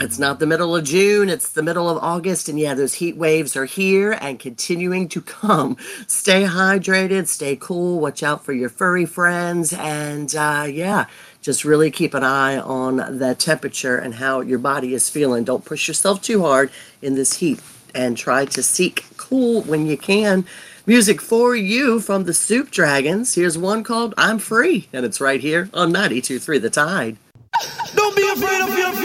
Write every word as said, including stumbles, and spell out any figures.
It's not the middle of June, it's the middle of August, and yeah, those heat waves are here and continuing to come. Stay hydrated, stay cool, watch out for your furry friends, and uh, yeah, just really keep an eye on the temperature and how your body is feeling. Don't push yourself too hard in this heat, and try to seek cool when you can. Music for you from the Soup Dragons. Here's one called I'm Free, and it's right here on ninety-two point three The Tide. Don't be afraid of your